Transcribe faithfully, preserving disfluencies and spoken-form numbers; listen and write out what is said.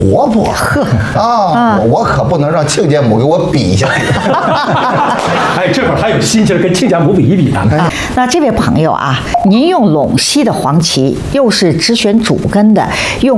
活泼啊！我我可不能让亲家母给我比下去。 哎，这会儿还有心情跟亲家母比一比呢。 啊，那这位朋友啊，您用陇西的黄芪，又是只选主根的，用